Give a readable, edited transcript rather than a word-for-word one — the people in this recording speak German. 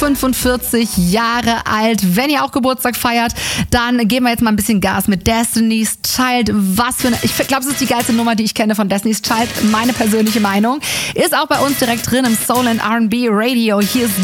45 Jahre alt. Wenn ihr auch Geburtstag feiert, dann geben wir jetzt mal ein bisschen Gas mit Destiny's Child. Ich glaube, es ist die geilste Nummer, die ich kenne von Destiny's Child. Meine persönliche Meinung. Ist auch bei uns direkt drin im Soul & R&B Radio. Hier ist